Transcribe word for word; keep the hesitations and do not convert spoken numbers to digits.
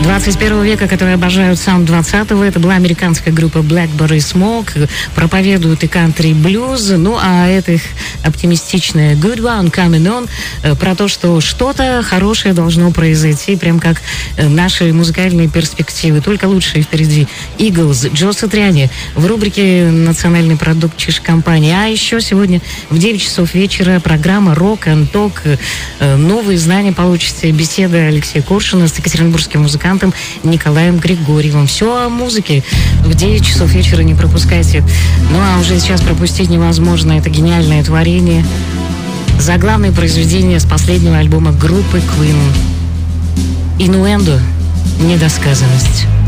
двадцать первого века, которые обожают саунд двадцатого. Это была американская группа Blackberry Smoke. Проповедуют и кантри, и блюз. Ну, а это их оптимистичная Good One Coming On про то, что что-то хорошее должно произойти, прям как наши музыкальные перспективы. Только лучшие впереди. Eagles, Джо Сатриани в рубрике «Национальный продукт Чиж-компании». А еще сегодня в девять часов вечера программа «Rock and Talk». Новые знания получите. Беседа Алексея Коршуна с екатеринбургским музыкантом Николаем Григорьевым. Все о музыке в девять часов вечера не пропускайте. Ну а уже сейчас пропустить невозможно. Это гениальное творение. Заглавное произведение с последнего альбома группы Queen. Инуэндо. Недосказанность.